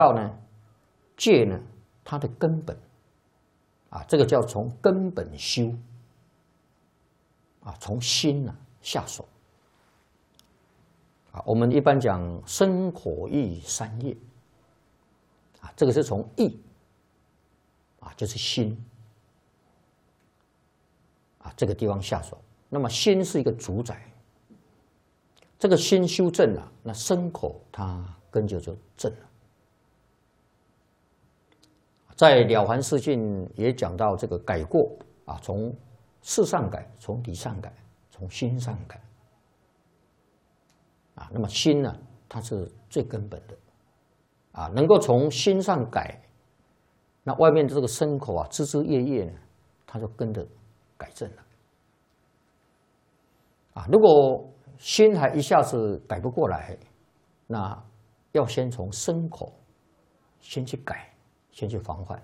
道呢，戒呢，它的根本啊，这个叫从根本修啊，从心啊下手啊。我们一般讲身口意三业啊，这个是从意啊，就是心啊这个地方下手。那么心是一个主宰，这个心修正了，那身口它跟着就正了。在《了凡四训》也讲到这个改过啊，从事上改，从理上改，从心上改啊。那么心呢，它是最根本的啊，能够从心上改，那外面的这个身口啊，枝枝叶叶呢，它就跟着改正了啊。如果心还一下子改不过来，那要先从身口先去改。先去防范，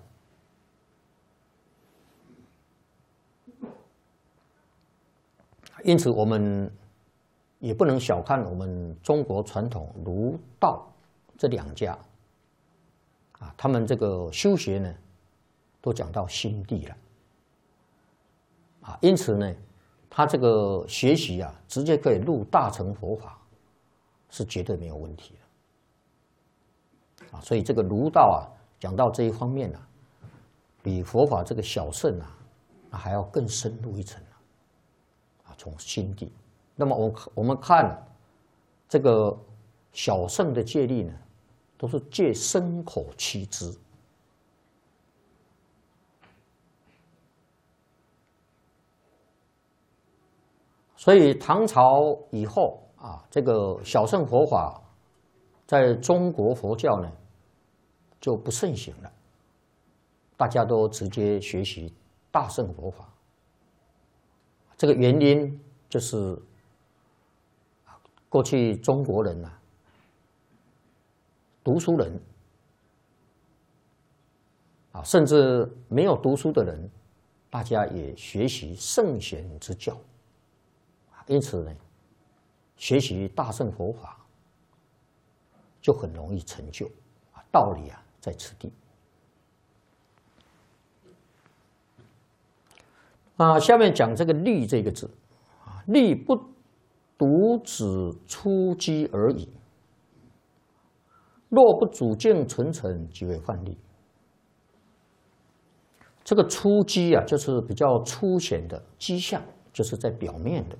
因此我们也不能小看我们中国传统儒道这两家啊，他们这个修学呢，都讲到心地了啊，因此呢，他这个学习啊，直接可以入大乘佛法，是绝对没有问题的啊。所以这个儒道啊。讲到这一方面啊，比佛法这个小乘啊，还要更深入一层啊，从心地。那么我们看这个小乘的戒律呢，都是戒身口七支，所以唐朝以后啊，这个小乘佛法在中国佛教呢。就不盛行了，大家都直接学习大乘佛法。这个原因就是过去中国人啊，读书人啊，甚至没有读书的人，大家也学习圣贤之教，因此呢，学习大乘佛法就很容易成就啊，道理啊。在此地。那下面讲这个“立”这个字啊，“立”不独指出机而已，若不主境纯诚，即为犯例。这个出机啊，就是比较粗显的迹象，就是在表面的。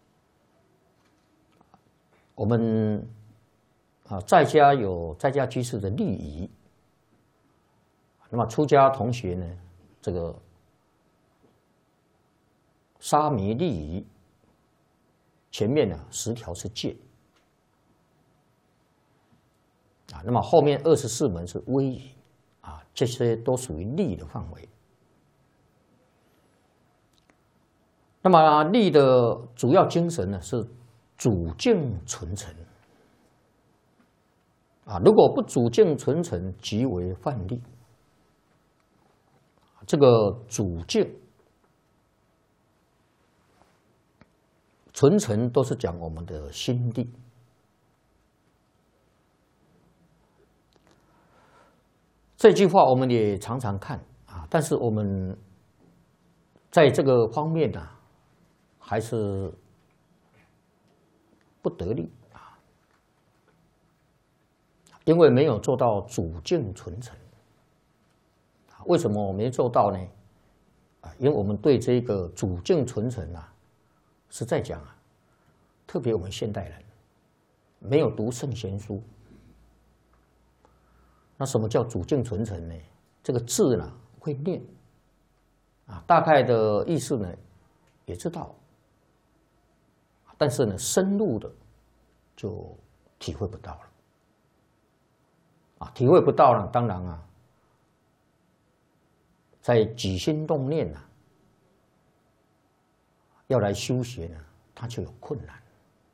我们啊，在家有在家居士的礼仪。那么出家同学呢，这个沙弥礼仪前面呢10条是戒啊，那么后面24门是威仪啊，这些都属于礼的范围。那么礼的主要精神呢是主境纯诚啊，如果不主境纯诚，即为犯例。这个主境纯诚都是讲我们的心地。这句话我们也常常看啊，但是我们在这个方面呢，还是不得力啊，因为没有做到主境纯诚。为什么我没做到呢？啊，因为我们对这个主境纯诚啊，是在讲啊，特别我们现代人没有读圣贤书。那什么叫主境纯诚呢？这个字呢会念啊，大概的意思呢也知道，但是呢深入的就体会不到了啊，体会不到了，当然啊。在起心动念呐，要来修学呢，它就有困难。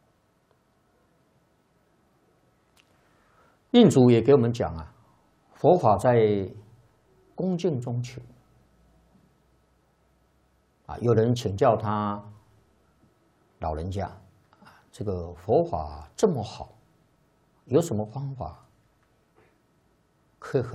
印祖也给我们讲啊，佛法在恭敬中求啊。有人请教他老人家啊，这个佛法这么好，有什么方法可以很